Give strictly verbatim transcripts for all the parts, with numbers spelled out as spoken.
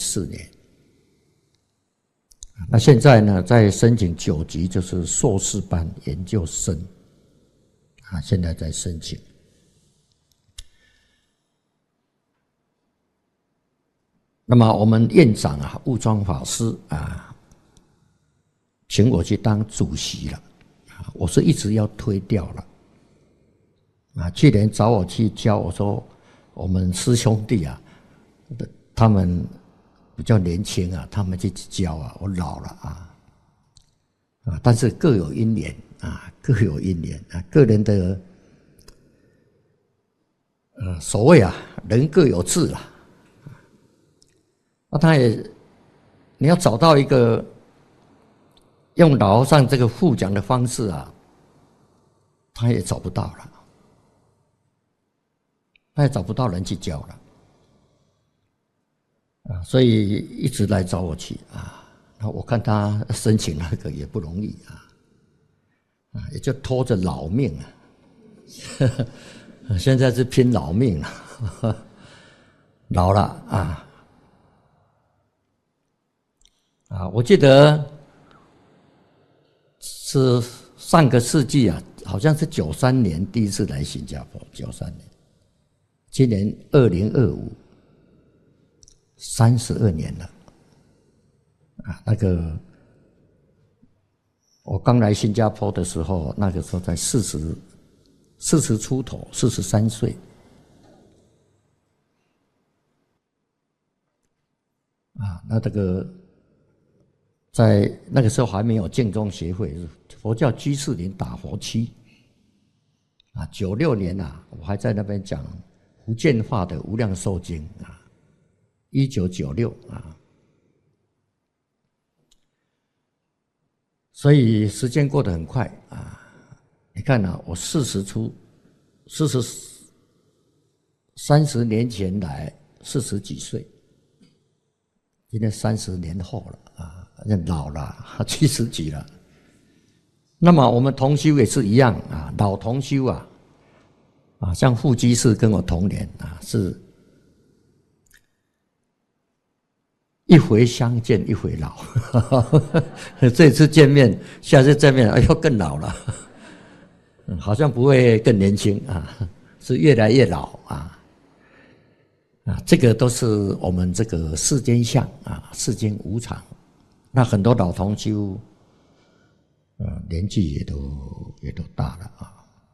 四年。那现在呢，在申请九级，就是硕士班研究生啊，现在在申请。那么我们院长啊，悟庄法师啊，请我去当主席了，我是一直要推掉了。啊，去年找我去教，我说我们师兄弟啊，他们比较年轻啊，他们去教啊，我老了啊，啊，但是各有因缘啊，各有因缘啊，个人的呃所谓啊，人各有志啊，那他也你要找到一个用老和尚这个互讲的方式啊，他也找不到了。他也找不到人去教了，啊，所以一直来找我去啊。那我看他申请那个也不容易啊，啊，也就拖着老命啊。现在是拼老命了，老了啊啊！我记得是上个世纪啊，好像是九三年第一次来新加坡，九三年。今年二零二五，三十二年了，啊，那个我刚来新加坡的时候，那个时候才四十，四十出头，四十三岁，啊，那这个在那个时候还没有净宗协会，佛教居士林打佛区，啊，九六年啊，我还在那边讲福建话的《无量寿经》啊，一九九六啊，所以时间过得很快啊。你看啊，我四十出，四十三十年前来，四十几岁，今天三十年后了啊，老了，七十几了。那么我们同修也是一样啊，老同修啊。啊，像副居士跟我同年啊，是一回相见一回老，这次见面，下次见面，哎呦更老了，好像不会更年轻啊，是越来越老啊啊，这个都是我们这个世间相啊，世间无常。那很多老同修，呃，年纪也都也都大了啊。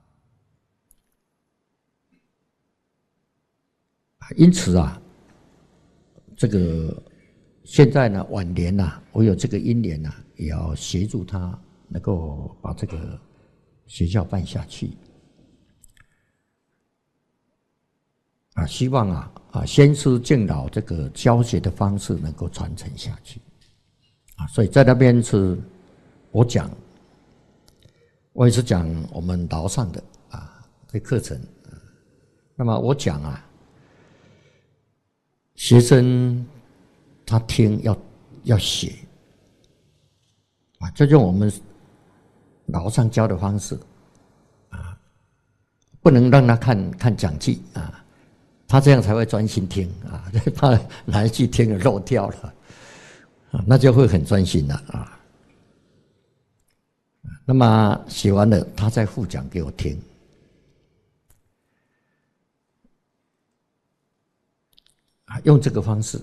因此啊，这个现在呢晚年啊，我有这个因缘啊，也要协助他能够把这个学校办下去啊，希望啊啊先师敬老这个教学的方式能够传承下去啊，所以在那边是我讲，我也是讲我们老上的啊这课程啊，那么我讲啊。学生他听要要写啊，就用我们老上教的方式啊，不能让他看看讲记啊，他这样才会专心听啊，怕哪一句听了漏掉了啊，那就会很专心了啊。那么写完了，他再复讲给我听。用这个方式，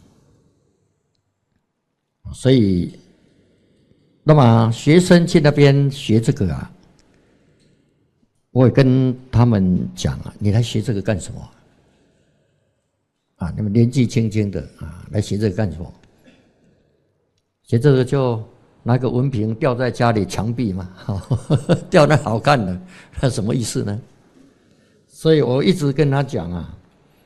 所以，那么学生去那边学这个啊，我也跟他们讲啊，你来学这个干什么？啊，你们年纪轻轻的啊，来学这个干什么？学这个就拿个文凭吊在家里墙壁嘛，吊那好看的，那什么意思呢？所以我一直跟他讲啊。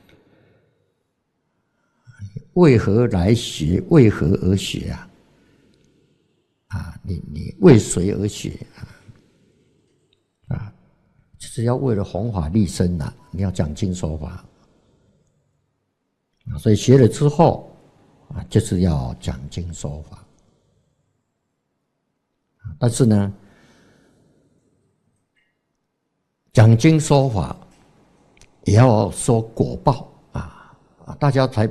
为何来学？为何而学啊？啊，你你为谁而学啊？啊，就是要为了弘法利生呐、啊！你要讲经说法啊，所以学了之后啊，就是要讲经说法。但是呢，讲经说法也要说果报啊啊，大家才。